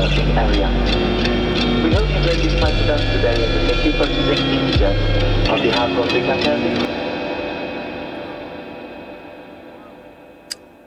surfing area. We hope you enjoyed this flight with us today and thank you for singing to us on behalf of the captain.